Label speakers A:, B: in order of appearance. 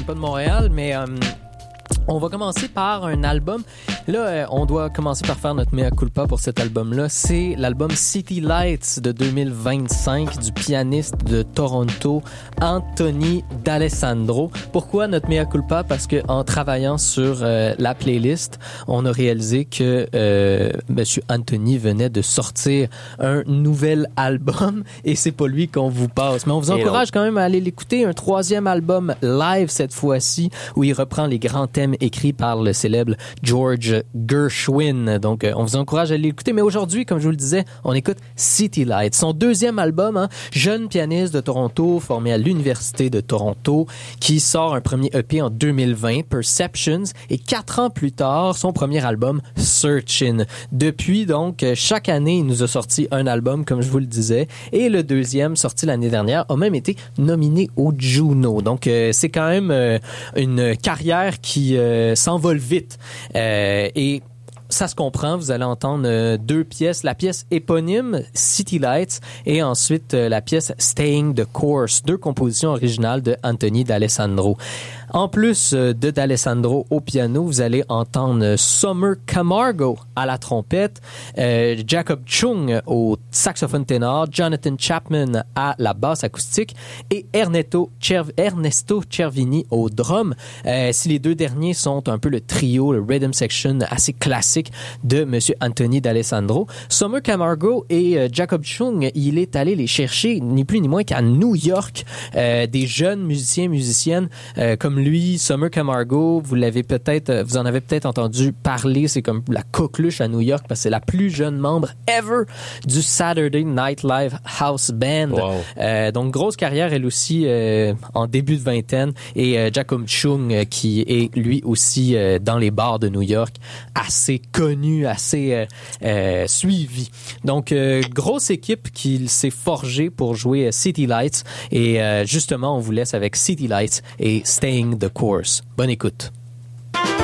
A: pas de Montréal, mais on va commencer par un album. Là, on doit commencer par faire notre mea culpa pour cet album-là. C'est l'album City Lights de 2025 du pianiste de Toronto, Anthony D'Alessandro. Pourquoi notre mea culpa? Parce que en travaillant sur la playlist, on a réalisé que Monsieur Anthony venait de sortir un nouvel album et c'est pas lui qu'on vous passe. Mais on vous encourage quand même à aller l'écouter. Un troisième album live cette fois-ci où il reprend les grands thèmes écrits par le célèbre George Gershwin. Donc, on vous encourage à l'écouter. Mais aujourd'hui, comme je vous le disais, on écoute City Lights. Son deuxième album, jeune pianiste de Toronto, formé à l'Université de Toronto, qui sort un premier EP en 2020, Perceptions, et 4 ans plus tard, son premier album, Searchin'. Depuis, donc, chaque année, il nous a sorti un album, comme je vous le disais, et le deuxième, sorti l'année dernière, a même été nominé au Juno. Donc, c'est quand même une carrière qui s'envole vite. Et ça se comprend, vous allez entendre deux pièces. La pièce éponyme, City Lights, et ensuite la pièce Staying the Course, deux compositions originales de Anthony D'Alessandro. En plus de D'Alessandro au piano, vous allez entendre Summer Camargo à la trompette, Jacob Chung au saxophone ténor, Jonathan Chapman à la basse acoustique et Ernesto Cervini au drum. Si les deux derniers sont un peu le trio, le rhythm section assez classique de Monsieur Anthony D'Alessandro, Summer Camargo et Jacob Chung, il est allé les chercher ni plus ni moins qu'à New York, des jeunes musiciennes comme lui. Summer Camargo, vous en avez peut-être entendu parler, c'est comme la coqueluche à New York parce que c'est la plus jeune membre ever du Saturday Night Live House Band. Wow. Donc grosse carrière elle aussi en début de vingtaine, et Jacob Chung qui est lui aussi dans les bars de New York, assez connu, assez suivi. Donc grosse équipe qui s'est forgée pour jouer City Lights, et justement on vous laisse avec City Lights et Staying the Course. Bonne écoute.